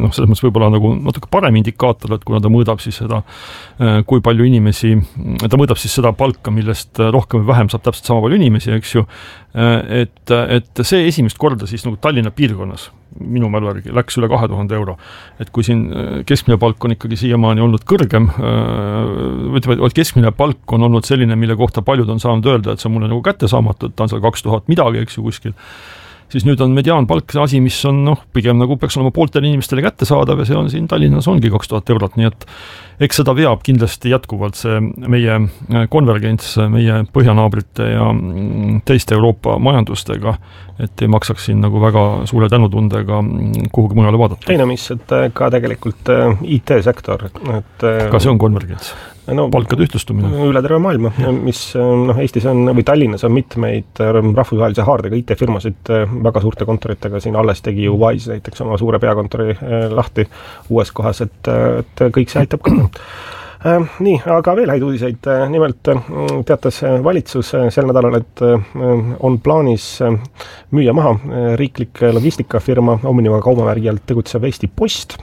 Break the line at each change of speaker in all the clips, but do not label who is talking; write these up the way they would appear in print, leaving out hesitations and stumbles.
selles mõttes võib-olla nagu natuke parem indikaator, et kuna ta mõõdab siis seda, kui palju inimesi, ta mõõdab siis seda palka, millest rohkem või vähem saab täpselt sama palju inimesi, eks ju, et see esimest korda siis nagu Tallinna piirkonnas minu mälu järgi läks üle 2000 euro. Et kui siin keskmine palk on ikkagi siiamaani olnud kõrgem, keskmine palk on olnud selline, mille kohta paljud on saanud öelda, et see on mulle nagu kättesaamatu, et ta on seal 2000 midagi, eks ju, kuskil. Siis nüüd on mediaanpalk see asi, mis on pigem nagu peaks olema pooltele inimestele kättesaadav ja see on siin Tallinnas ongi 2000 eurot, nii et eks seda veab kindlasti jätkuvalt see meie konvergents meie põhjanaabrite ja teiste Euroopa majandustega, et ei maksaks siin nagu väga suure tänutundega kuhugi mujale vaadata.
Teine mis, et ka tegelikult IT-sektor.
Ka see on konvergents. Palkade ühtlustumine.
Üle terve maailma, mis Eestis on, või Tallinnas on mitmeid rahvusvahelise haardega IT-firmasid väga suurte kontoritega, siin alles tegi ju Wise näiteks oma suure peakontori lahti uues kohas, et kõik see aitab ka. Nii, aga veel häid uudiseid. Nimelt teatas valitsus sel nädalal, et on plaanis müüa maha riiklik logistikafirma Omniva kaubamärgi alt tegutsev Eesti Post.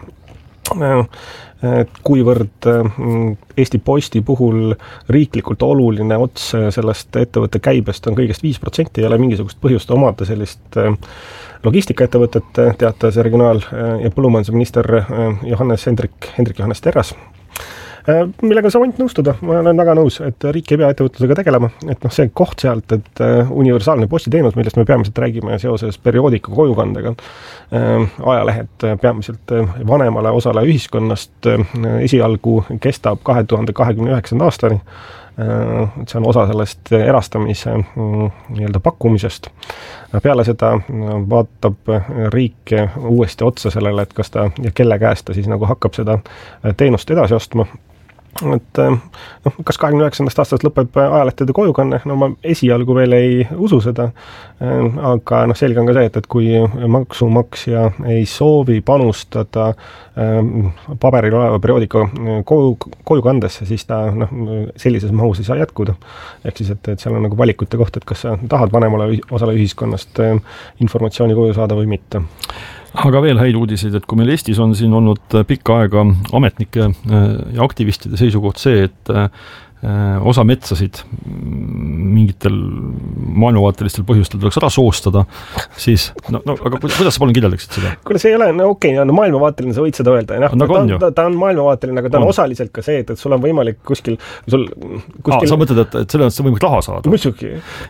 Kuivõrd Eesti Posti puhul riiklikult oluline ots sellest ettevõtte käibest on kõigest 5%, ei ole mingisugust põhjust omada sellist logistikaettevõtet, teatas regionaal- ja põllumajandusminister Hendrik Johannes Terras. Millega sa võid nõustuda, ma olen väga nõus, et riik ei pea ettevõtlusega tegelema, et see koht sealt, et universaalne postiteenus, millest me peamiselt räägime seoses perioodika kojukandega, ajalehed peamiselt vanemale osale ühiskonnast esialgu kestab 2029. aastani, see on osa sellest erastamise nii-öelda pakkumisest. Peale seda vaatab riik uuesti otsa sellele, et kas ta ja kelle käest ta siis nagu hakkab seda teenust edasi ostma. Et kas 29. aastast lõpeb ajalehtede kojukanne, ma esialgu veel ei usu seda, aga selge on ka see, et kui maksumaksja ei soovi panustada paberil oleva perioodika kojukandesse, siis ta sellises mahus ei saa jätkuda. Ehk siis, et seal on nagu valikute koht, et kas sa tahad vanemale osale ühiskonnast informatsiooni koju saada või mitte.
Aga veel häid uudiseid, et kui meil Eestis on siin olnud pikka aega ametnike ja aktivistide seisukoht see, et osa metsasid mingitel maailmavaatelistel põhjustel tuleks ära soostada, siis, aga kuidas sa palun kirjeldaksid seda?
Kuule, see ei ole, maailmavaateline, sa võid seda öelda. Ta on maailmavaateline, aga ta on osaliselt ka see, et sul on võimalik kuskil
sa mõtled, et selle on see võimalik raha saada?
Muidugi.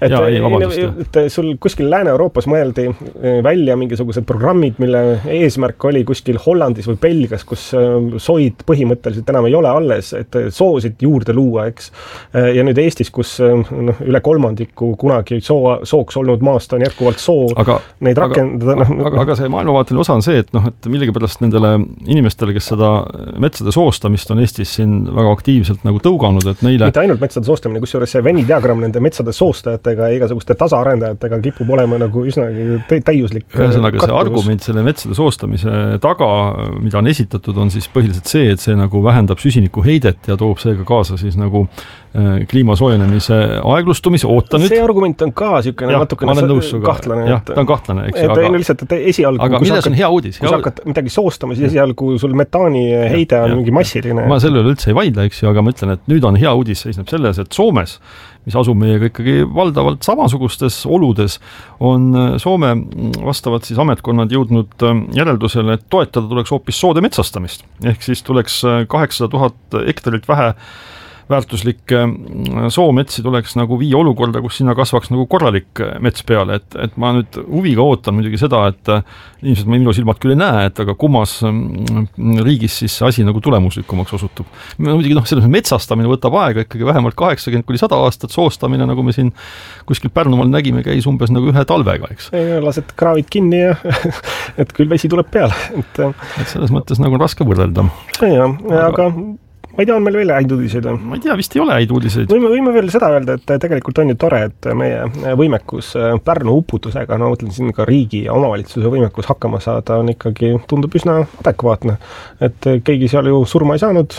Et sul kuskil Lääne-Euroopas mõeldi välja mingisugused programmid, mille eesmärk oli kuskil Hollandis või Belgias, kus soid põhimõtteliselt enam ei ole alles, et soosid juurde luua, eks. Ja nüüd Eestis, kus üle kolmandiku kunagi sooks olnud maast on jätkuvalt soo, neid rakendada.
Aga see maailmavaateline osa on see, et millegipärast nendele inimestele, kes seda metsade soostamist on Eestis siin väga aktiivselt nagu tõuganud, et neile...
Mitte ainult metsade soostamine, kusjuures see Venn-diagramm nende metsade soostajatega ja igasuguste tasaarendajatega kipub olema nagu üsnagi täiuslik.
Ühesõnaga see argument selle metsade soostamise taga, mida on esitatud, on siis põhiliselt see, et see nagu vähendab süsiniku heidet ja toob seega kaasa siis nagu kliima soojenemise aeglustumise, oota nüüd.
See argument on ka niisugune natukene kahtlane.
Jah, ta on kahtlane, eks.
Lihtsalt, et esialgu,
aga milles on hea uudis?
Kui sa hakkad midagi soostama, siis esialgu sul metaani heide on mingi massiline.
Ma selle üle üldse ei vaidle, eks ju, aga ma ütlen, et nüüd on hea uudis seisneb selles, et Soomes, mis asub meiega ikkagi valdavalt samasugustes oludes, on Soome vastavalt siis ametkonnad jõudnud järeldusele, et toetada tuleks hoopis soode metsastamist. Ehk siis tuleks 800 000 hektarit vähe väärtuslikke soometsi tuleks nagu viia olukorda, kus sinna kasvaks nagu korralik mets peale, et ma nüüd huviga ootan muidugi seda, et ilmselt ma minu silmad küll ei näe, et aga kummas riigis siis see asi nagu tulemuslikumaks osutub. Muidugi selles metsastamine võtab aega ikkagi vähemalt 80–100 aastat, soostamine, nagu me siin kuskil Pärnumaal nägime, käis umbes nagu ühe talvega, eks.
Lased kraavid kinni ja et küll vesi tuleb peale.
Et selles mõttes nagu on raske võrrelda.
Aga ma ei tea, on meil veel häid uudiseid?
Ma ei tea, vist ei ole häid uudiseid.
Võime veel seda öelda, et tegelikult on ju tore, et meie võimekus Pärnu uputusega, mõtlen siin ka riigi ja omavalitsuse võimekus hakkama saada, on ikkagi, tundub üsna adekvaatne. Et keegi seal ju surma ei saanud,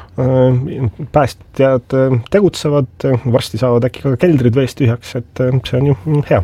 päästjad tegutsevad, varsti saavad äkki ka keldrid veest tühjaks, et see on ju hea.